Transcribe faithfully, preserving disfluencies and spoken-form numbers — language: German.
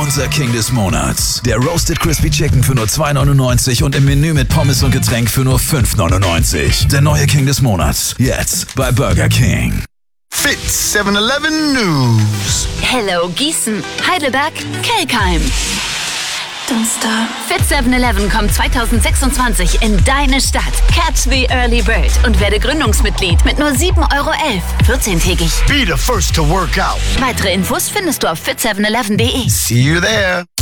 Unser King des Monats. Der Roasted Crispy Chicken für nur zwei neunundneunzig und im Menü mit Pommes und Getränk für nur fünf neunundneunzig. Der neue King des Monats. Jetzt bei Burger King. Fit seven eleven News. Hello Gießen, Heidelberg, Kelkheim. Don't stop. Fit seven eleven kommt zwanzig sechsundzwanzig in deine Stadt. Catch the Early Bird und werde Gründungsmitglied mit nur sieben Euro elf. vierzehntägig. Be the first to work out. Weitere Infos findest du auf fit seven eleven punkt de. See you there.